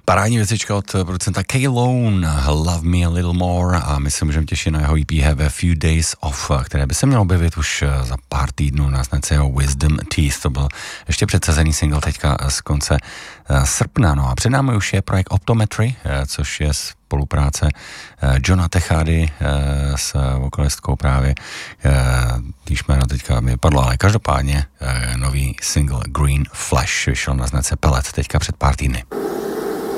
Parádní věcička od producenta K-Lone, Love Me a Little More, a my se můžeme těšit na jeho EP Have a Few Days Off, které by se mělo objevit už za pár týdnů na snadce jeho Wisdom Teeth. To byl ještě předsazený single teďka z konce srpna. No a před námi už je projekt Optometry, což je spolupráce Johna Techady s vokalistkou právě, když jméno teďka mi padlo, ale každopádně nový single Green Flash vyšel na značce Pellet teďka před pár týdny.